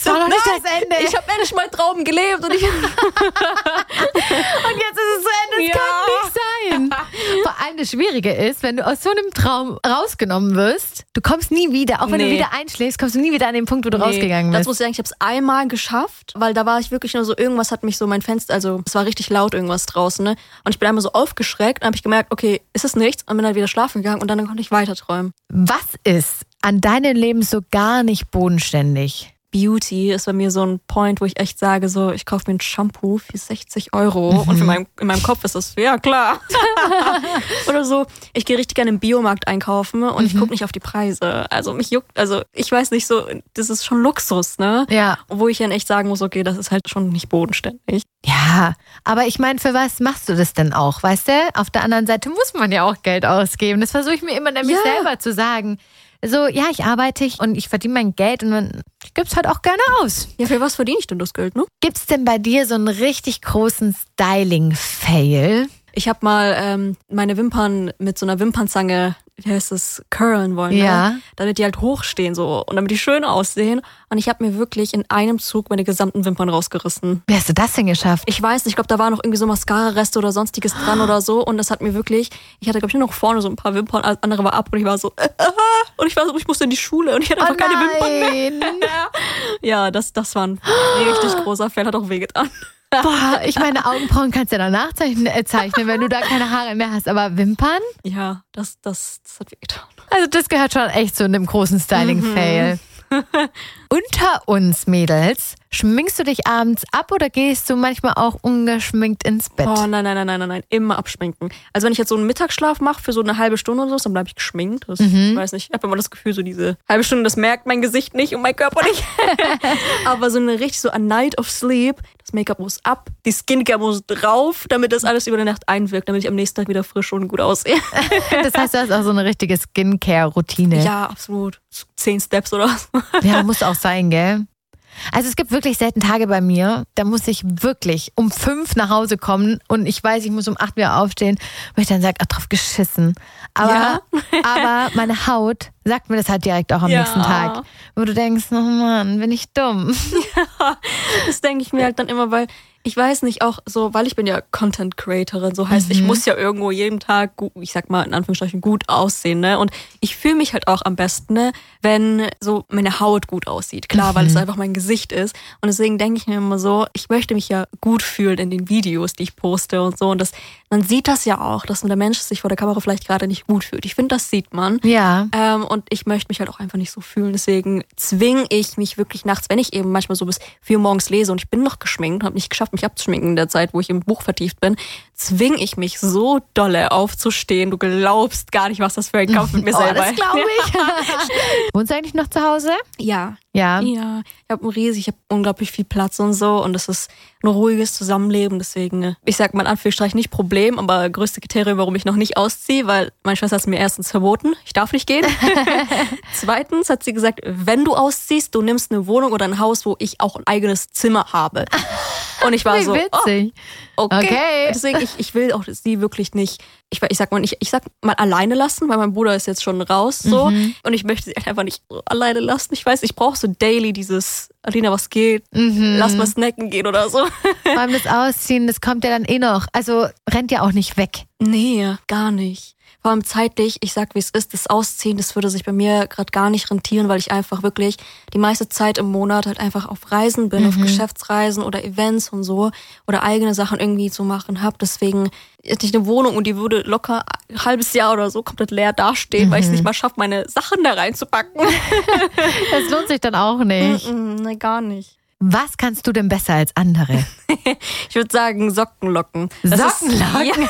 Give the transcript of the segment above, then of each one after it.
doch noch nicht das Ende. Ich habe endlich meinen Traum gelebt und jetzt ist es zu Ende. Das kann nicht sein. Vor allem das Schwierige ist, wenn du aus so einem Traum rausgenommen wirst, du kommst nie wieder. Auch wenn du wieder einschläfst, kommst du nie wieder an den Punkt, wo du rausgegangen bist. Das muss ich sagen, ich habe es einmal geschafft, weil da war ich wirklich nur so, irgendwas hat mich so mein Fenster, also es war richtig laut irgendwas draußen, ne? Und ich bin einmal so aufgeschreckt und habe ich gemerkt, okay, ist es nichts? Und bin dann wieder schlafen gegangen und dann konnte ich weiter träumen. Was ist an deinem Leben so gar nicht bodenständig? Beauty ist bei mir so ein Point, wo ich echt sage, so, ich kaufe mir ein Shampoo für 60 €. Und in meinem Kopf ist das, ja klar. Oder so, ich gehe richtig gerne im Biomarkt einkaufen und ich gucke nicht auf die Preise. Also mich juckt, also ich weiß nicht so, das ist schon Luxus, ne? Ja. Wo ich dann echt sagen muss, okay, das ist halt schon nicht bodenständig. Ja, aber ich meine, für was machst du das denn auch, weißt du? Auf der anderen Seite muss man ja auch Geld ausgeben. Das versuche ich mir immer nämlich selber zu sagen. So, ja, ich arbeite und ich verdiene mein Geld und dann gib's halt auch gerne aus. Ja, für was verdiene ich denn das Geld, ne? Gibt's denn bei dir so einen richtig großen Styling-Fail? Ich habe mal meine Wimpern mit so einer Wimpernzange, wie heißt das, curlen wollen, ja, ne? Damit die halt hochstehen so und damit die schön aussehen. Und ich habe mir wirklich in einem Zug meine gesamten Wimpern rausgerissen. Wie hast du das denn geschafft? Ich weiß nicht, ich glaube, da war noch irgendwie so Mascara-Reste oder sonstiges dran oder so. Und das hat mir wirklich, ich hatte, glaube ich, nur noch vorne so ein paar Wimpern, alles andere war ab und ich war so, und ich war so, ich musste in die Schule und ich hatte einfach keine Wimpern mehr. Ja, das war ein richtig großer Fehler, hat auch wehgetan. Boah, ich meine, Augenbrauen kannst du ja danach zeichnen, wenn du da keine Haare mehr hast. Aber Wimpern? Ja, das hat wehgetan. Also das gehört schon echt zu einem großen Styling-Fail. Unter uns Mädels, schminkst du dich abends ab oder gehst du manchmal auch ungeschminkt ins Bett? Oh nein, immer abschminken. Also wenn ich jetzt so einen Mittagsschlaf mache für so eine halbe Stunde oder so, dann bleibe ich geschminkt. Ich weiß nicht, ich habe immer das Gefühl, so diese halbe Stunde, das merkt mein Gesicht nicht und mein Körper nicht. Aber so eine richtig so a night of sleep, das Make-up muss ab, die Skincare muss drauf, damit das alles über die Nacht einwirkt, damit ich am nächsten Tag wieder frisch und gut aussehe. Das heißt, du hast auch so eine richtige Skincare-Routine. Ja, absolut. 10 Steps oder so. Ja, muss auch sein, gell? Also es gibt wirklich selten Tage bei mir, da muss ich wirklich um 5 nach Hause kommen und ich weiß, ich muss um 8 wieder aufstehen, wo ich dann sage, drauf geschissen. Aber meine Haut sagt mir das halt direkt auch am nächsten Tag. Wo du denkst, oh Mann, bin ich dumm. Ja, das denke ich mir halt dann immer, weil ich weiß nicht, auch so, weil ich bin ja Content Creatorin, so heißt, ich muss ja irgendwo jeden Tag, gut, ich sag mal in Anführungsstrichen, gut aussehen, ne? Und ich fühle mich halt auch am besten, ne, wenn so meine Haut gut aussieht. Klar, weil es einfach mein Gesicht ist. Und deswegen denke ich mir immer so, ich möchte mich ja gut fühlen in den Videos, die ich poste und so. Und man sieht das ja auch, dass der Mensch sich vor der Kamera vielleicht gerade nicht gut fühlt. Ich finde, das sieht man. Ja. Und ich möchte mich halt auch einfach nicht so fühlen. Deswegen zwinge ich mich wirklich nachts, wenn ich eben manchmal so bis 4 Uhr morgens lese und ich bin noch geschminkt und habe nicht geschafft, mich abzuschminken in der Zeit, wo ich im Buch vertieft bin, zwinge ich mich so dolle aufzustehen. Du glaubst gar nicht, was das für ein Kampf mit mir selber ist. Das glaube ich. Wohnst du eigentlich noch zu Hause? Ja. Ja. Ja, ich habe unglaublich viel Platz und so und das ist ein ruhiges Zusammenleben, deswegen, ich sag mal in Anführungsstrichen nicht Problem, aber größte Kriterium, warum ich noch nicht ausziehe, weil meine Schwester hat es mir erstens verboten, ich darf nicht gehen. Zweitens hat sie gesagt, wenn du ausziehst, du nimmst eine Wohnung oder ein Haus, wo ich auch ein eigenes Zimmer habe. Und ich war Wie so, witzig. Okay. Deswegen, ich will auch sie wirklich nicht, ich sag mal alleine lassen, weil mein Bruder ist jetzt schon raus, so. Und ich möchte sie einfach nicht so alleine lassen. Ich weiß, ich brauche so daily dieses, Alina, was geht? Lass mal snacken gehen oder so. Vor allem das Ausziehen, das kommt ja dann eh noch. Also rennt ja auch nicht weg. Nee, gar nicht. Vor allem zeitlich, ich sag wie es ist, das Ausziehen, das würde sich bei mir gerade gar nicht rentieren, weil ich einfach wirklich die meiste Zeit im Monat halt einfach auf Reisen bin, auf Geschäftsreisen oder Events und so oder eigene Sachen irgendwie zu machen habe. Deswegen hätte ich eine Wohnung und die würde locker ein halbes Jahr oder so komplett leer dastehen, weil ich es nicht mal schaffe, meine Sachen da reinzupacken. Das lohnt sich dann auch nicht. Nee, gar nicht. Was kannst du denn besser als andere? Ich würde sagen Sockenlocken. Sockenlocken?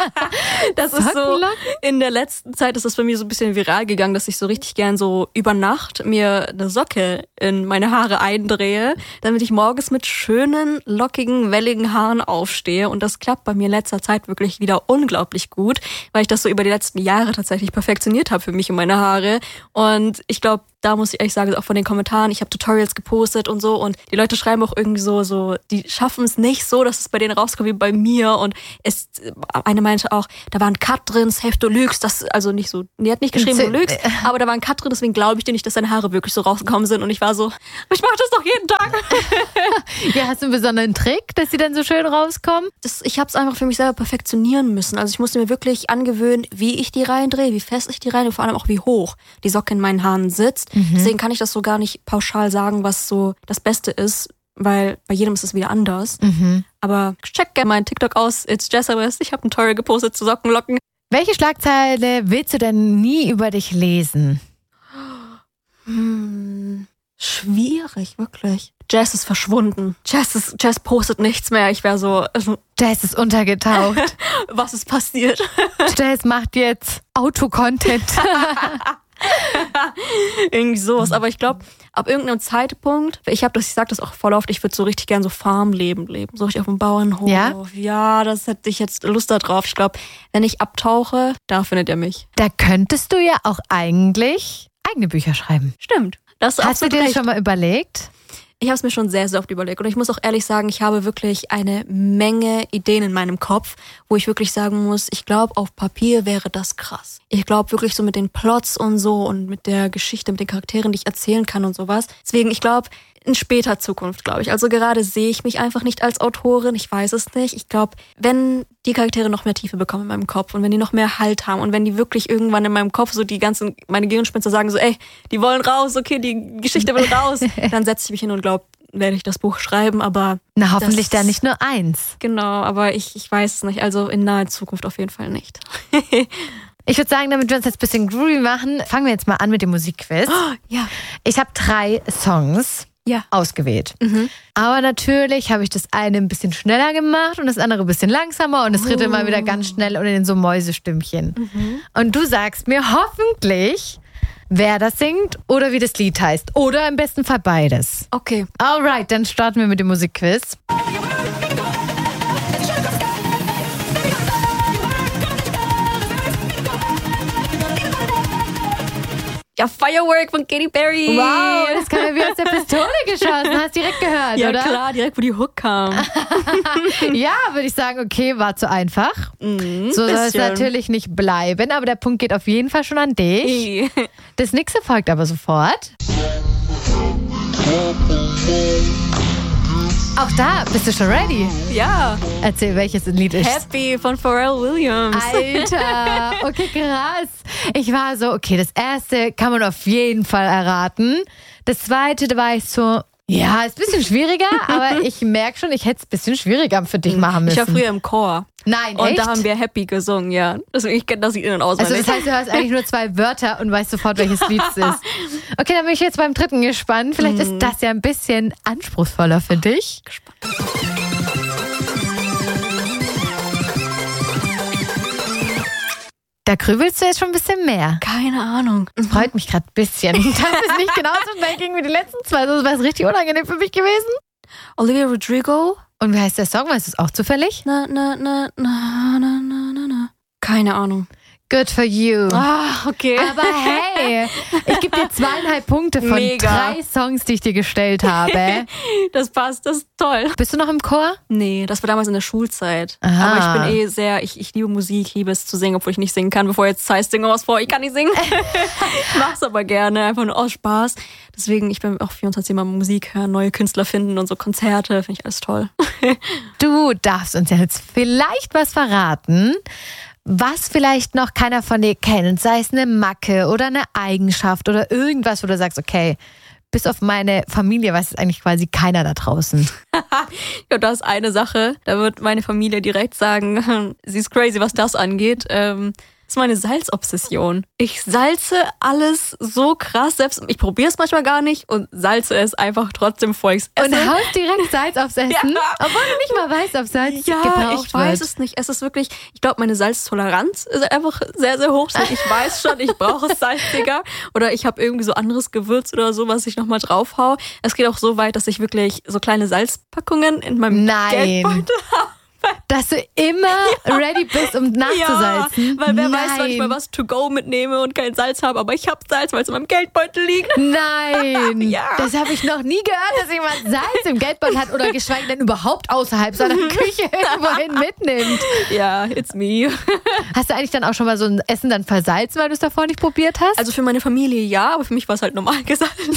Das ist so, in der letzten Zeit ist das bei mir so ein bisschen viral gegangen, dass ich so richtig gern so über Nacht mir eine Socke in meine Haare eindrehe, damit ich morgens mit schönen, lockigen, welligen Haaren aufstehe. Und das klappt bei mir in letzter Zeit wirklich wieder unglaublich gut, weil ich das so über die letzten Jahre tatsächlich perfektioniert habe für mich und meine Haare. Und ich glaube, da muss ich ehrlich sagen, auch von den Kommentaren, ich habe Tutorials gepostet und so und die Leute schreiben auch irgendwie so, die schaffen es nicht so, dass es bei denen rauskommt wie bei mir und eine meinte auch, da war ein Cut drin, safe du lügst, das, also nicht so, die hat nicht geschrieben, du lügst, aber da war ein Cut drin, deswegen glaube ich dir nicht, dass deine Haare wirklich so rausgekommen sind und ich war so, ich mache das doch jeden Tag. Ja, hast du einen besonderen Trick, dass sie dann so schön rauskommen? Ich habe es einfach für mich selber perfektionieren müssen, also ich musste mir wirklich angewöhnen, wie ich die reindrehe, wie fest ich die reindrehe, vor allem auch wie hoch die Socke in meinen Haaren sitzt. Deswegen kann ich das so gar nicht pauschal sagen, was so das Beste ist, weil bei jedem ist es wieder anders. Aber check gerne meinen TikTok aus, It's Jessa West. Ich habe ein Tutorial gepostet zu Sockenlocken. Welche Schlagzeile willst du denn nie über dich lesen? Schwierig, wirklich. Jess ist verschwunden. Jess postet nichts mehr. Ich wäre so... Jess ist untergetaucht. Was ist passiert? Jess macht jetzt Autocontent. Irgendwie sowas. Aber ich glaube, ab irgendeinem Zeitpunkt, ich sag das auch voll oft, ich würde so richtig gern so Farmleben leben. So richtig auf dem Bauernhof. Ja, das hätte ich jetzt Lust darauf. Ich glaube, wenn ich abtauche, da findet ihr mich. Da könntest du ja auch eigentlich eigene Bücher schreiben. Stimmt. Hast du dir das schon mal überlegt? Ich habe es mir schon sehr, sehr oft überlegt. Und ich muss auch ehrlich sagen, ich habe wirklich eine Menge Ideen in meinem Kopf, wo ich wirklich sagen muss, ich glaube, auf Papier wäre das krass. Ich glaube wirklich so mit den Plots und so und mit der Geschichte, mit den Charakteren, die ich erzählen kann und sowas. Deswegen, ich glaube, in später Zukunft, glaube ich. Also gerade sehe ich mich einfach nicht als Autorin. Ich weiß es nicht. Ich glaube, wenn die Charaktere noch mehr Tiefe bekommen in meinem Kopf und wenn die noch mehr Halt haben und wenn die wirklich irgendwann in meinem Kopf so meine Gehirnspinster sagen so, ey, die wollen raus, okay, die Geschichte will raus, dann setze ich mich hin und glaube, werde ich das Buch schreiben, aber... Na, hoffentlich da nicht nur eins. Genau, aber ich weiß es nicht. Also in naher Zukunft auf jeden Fall nicht. Ich würde sagen, damit wir uns jetzt ein bisschen groovy machen, fangen wir jetzt mal an mit dem Musikquiz. Oh, ja. Ich habe 3 Songs ausgewählt. Aber natürlich habe ich das eine ein bisschen schneller gemacht und das andere ein bisschen langsamer und das dritte mal wieder ganz schnell und in so Mäusestimmchen. Und du sagst mir hoffentlich, wer das singt oder wie das Lied heißt. Oder im besten Fall beides. Okay. Alright, dann starten wir mit dem Musikquiz. Ja, Firework von Katy Perry. Wow, das kam ja wie aus der Pistole geschossen. Hast direkt gehört, ja, oder? Ja, klar, direkt, wo die Hook kam. Ja, würde ich sagen, okay, war zu einfach. So soll es natürlich nicht bleiben, aber der Punkt geht auf jeden Fall schon an dich. Das nächste folgt aber sofort. Auch da, bist du schon ready? Ja. Erzähl, welches Lied ist. Happy von Pharrell Williams. Alter, okay, krass. Ich war so, okay, das erste kann man auf jeden Fall erraten. Das zweite, da war ich so, ja, ist ein bisschen schwieriger, aber ich merke schon, ich hätte es ein bisschen schwieriger für dich machen müssen. Ich war früher im Chor. Nein, und echt? da haben wir Happy gesungen, ja. Deswegen, ich kenne das Lied in- und auswendig. Also das heißt, du hörst eigentlich nur 2 Wörter und weißt sofort, welches Lied es ist. Okay, dann bin ich jetzt beim dritten gespannt. Vielleicht ist das ja ein bisschen anspruchsvoller für dich. Gespannt. Da grübelst du jetzt schon ein bisschen mehr. Keine Ahnung. Das freut mich gerade ein bisschen. Das ist nicht genauso schnell gegen wie die letzten 2. Das wäre richtig unangenehm für mich gewesen. Olivia Rodrigo. Und wie heißt der Song? Weißt du es auch zufällig? Na. Keine Ahnung. Good for you. Ah, okay. Aber hey, ich gebe dir 2,5 Punkte von 3 Songs, die ich dir gestellt habe. Das passt, das ist toll. Bist du noch im Chor? Nee, das war damals in der Schulzeit. Aha. Aber ich bin ich liebe Musik, ich liebe es zu singen, obwohl ich nicht singen kann. Bevor jetzt heißt, singe was vor, ich kann nicht singen. Ich mach's aber gerne, einfach nur aus Spaß. Deswegen, ich bin auch 24 Mal Musik hören, neue Künstler finden und so Konzerte, finde ich alles toll. Du darfst uns ja jetzt vielleicht was verraten, was vielleicht noch keiner von dir kennt, sei es eine Macke oder eine Eigenschaft oder irgendwas, wo du sagst, okay, bis auf meine Familie weiß es eigentlich quasi keiner da draußen. Ja, das ist eine Sache, da wird meine Familie direkt sagen, sie ist crazy, was das angeht. Das ist meine Salzobsession. Ich salze alles so krass, selbst ich probiere es manchmal gar nicht und salze es einfach trotzdem, bevor ich es esse. Und haust direkt Salz aufs Essen, ja. Obwohl du nicht mal weißt, ob Salz gebraucht wird. Ich weiß es nicht. Es ist wirklich, ich glaube, meine Salztoleranz ist einfach sehr, sehr hoch. Ich weiß schon, ich brauche es salziger oder ich habe irgendwie so anderes Gewürz oder so, was ich nochmal drauf hau. Es geht auch so weit, dass ich wirklich so kleine Salzpackungen in meinem Geldbeutel habe. Dass du immer ready bist, um nachzusalzen. Ja, weil wer weiß, wann ich mal was to go mitnehme und kein Salz habe, aber ich habe Salz, weil es in meinem Geldbeutel liegt. Nein, Ja. Das habe ich noch nie gehört, dass jemand Salz im Geldbeutel hat oder geschweige denn überhaupt außerhalb seiner Küche irgendwohin mitnimmt. Ja, it's me. Hast du eigentlich dann auch schon mal so ein Essen dann versalzen, weil du es davor nicht probiert hast? Also für meine Familie ja, aber für mich war es halt normal gesalzen.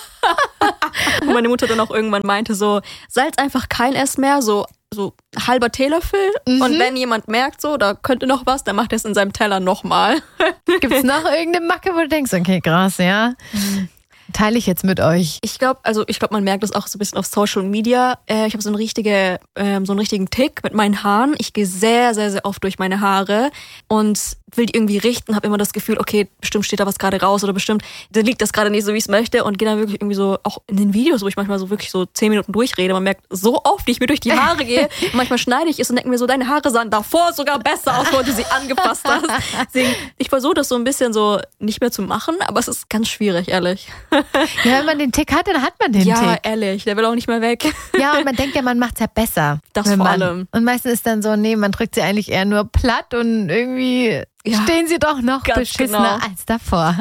Und meine Mutter dann auch irgendwann meinte so, salz einfach kein Ess mehr, so halber Teelöffel. Und wenn jemand merkt so, da könnte noch was, dann macht er es in seinem Teller nochmal. Gibt es noch irgendeine Macke, wo du denkst, okay, krass, ja? Teile ich jetzt mit euch. Ich glaube, man merkt das auch so ein bisschen auf Social Media. Ich habe so einen richtigen Tick mit meinen Haaren. Ich gehe sehr, sehr, sehr oft durch meine Haare und will die irgendwie richten, habe immer das Gefühl, okay, bestimmt steht da was gerade raus oder bestimmt liegt das gerade nicht so, wie ich es möchte und gehe dann wirklich irgendwie so, auch in den Videos, wo ich manchmal so wirklich so 10 Minuten durchrede, man merkt so oft, wie ich mir durch die Haare gehe. Und manchmal schneide ich es und denke mir so, deine Haare sahen davor sogar besser aus, wo du sie angepasst hast. Deswegen, ich versuche das so ein bisschen so nicht mehr zu machen, aber es ist ganz schwierig, ehrlich. Ja, wenn man den Tick hat, dann hat man den Tick. Ja, ehrlich, der will auch nicht mehr weg. Ja, und man denkt ja, man macht es ja besser. Das vor allem. Und meistens ist dann so, nee, man drückt sie eigentlich eher nur platt und irgendwie stehen sie doch noch beschissener als davor.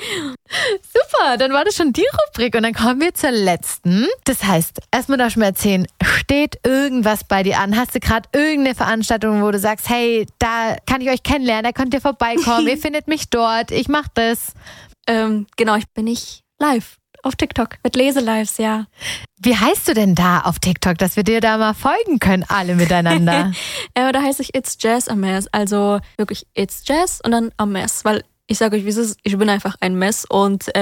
Super, dann war das schon die Rubrik und dann kommen wir zur letzten. Das heißt, erstmal darfst du mir erzählen, steht irgendwas bei dir an? Hast du gerade irgendeine Veranstaltung, wo du sagst, hey, da kann ich euch kennenlernen, da könnt ihr vorbeikommen, ihr findet mich dort, ich mach das. Genau, ich bin nicht live auf TikTok mit Leselives, ja. Wie heißt du denn da auf TikTok, dass wir dir da mal folgen können, alle miteinander? Da heiße ich It's Jazz a Mess, also wirklich It's Jazz und dann a Mess, weil ich sage euch, wie es ist, ich bin einfach ein Mess und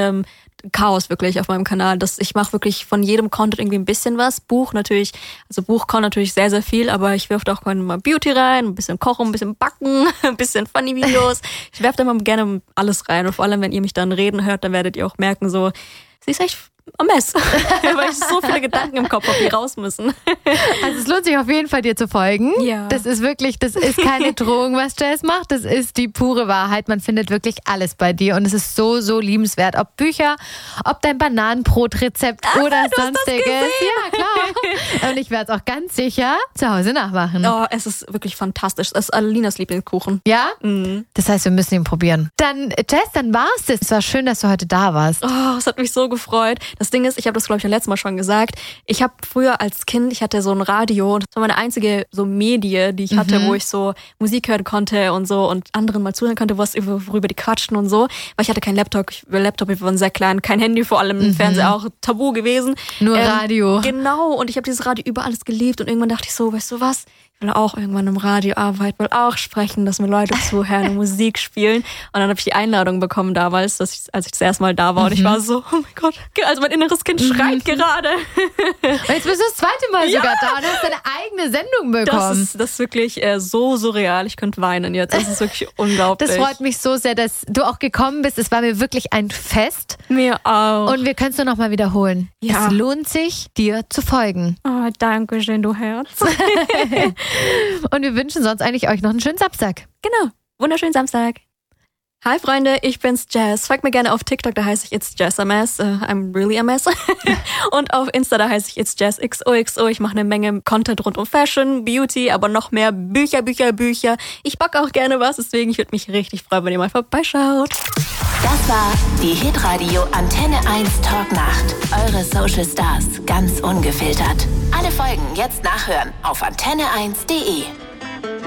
Chaos wirklich auf meinem Kanal. Ich mache wirklich von jedem Content irgendwie ein bisschen was. Buch kann natürlich sehr, sehr viel, aber ich werfe da auch mal Beauty rein, ein bisschen Kochen, ein bisschen Backen, ein bisschen Funny-Videos. Ich werfe da mal gerne alles rein und vor allem, wenn ihr mich dann reden hört, dann werdet ihr auch merken, so, sie ist echt am Mess, weil ich so viele Gedanken im Kopf habe, die raus müssen. Also es lohnt sich auf jeden Fall, dir zu folgen. Ja. Das ist keine Drohung, was Jazz macht. Das ist die pure Wahrheit. Man findet wirklich alles bei dir und es ist so, so liebenswert. Ob Bücher, ob dein Bananenbrotrezept oder sonstiges. Ja, klar. Und ich werde es auch ganz sicher zu Hause nachmachen. Oh, es ist wirklich fantastisch. Es ist Adelinas Lieblingskuchen. Ja? Mhm. Das heißt, wir müssen ihn probieren. Dann, Jazz, dann war's das. Es war schön, dass du heute da warst. Oh, es hat mich so gefreut. Das Ding ist, ich habe das, glaube ich, letztes Mal schon gesagt, ich habe früher als Kind, ich hatte so ein Radio, das war meine einzige so Medie, die ich hatte, wo ich so Musik hören konnte und so und anderen mal zuhören konnte, worüber die quatschen und so, weil ich hatte keinen Laptop, ich war sehr klein, kein Handy, vor allem im Fernseher auch tabu gewesen. Nur Radio. Genau, und ich habe dieses Radio über alles geliebt und irgendwann dachte ich so, weißt du was, ich will auch irgendwann im Radio arbeiten, will auch sprechen, dass mir Leute zuhören und Musik spielen. Und dann habe ich die Einladung bekommen damals, als ich das erste Mal da war. Und ich war so, oh mein Gott, also mein inneres Kind schreit gerade. Und jetzt bist du das zweite Mal sogar da und hast deine eigene Sendung bekommen. Das ist wirklich so surreal. Ich könnte weinen jetzt. Das ist wirklich unglaublich. Das freut mich so sehr, dass du auch gekommen bist. Es war mir wirklich ein Fest. Mir auch. Und wir können es nur noch mal wiederholen. Ja. Es lohnt sich, dir zu folgen. Oh, danke schön, du Herz. Und wir wünschen sonst eigentlich euch noch einen schönen Samstag. Genau, wunderschönen Samstag. Hi Freunde, ich bin's Jazz. Folgt mir gerne auf TikTok, da heiße ich It's Jazz a Mess. I'm really a mess. Und auf Insta, da heiße ich It's Jazz XOXO. Ich mache eine Menge Content rund um Fashion, Beauty, aber noch mehr Bücher. Ich backe auch gerne was, deswegen ich würde mich richtig freuen, wenn ihr mal vorbeischaut. Das war die Hitradio Antenne 1 Talknacht. Eure Social Stars, ganz ungefiltert. Alle Folgen jetzt nachhören auf antenne1.de.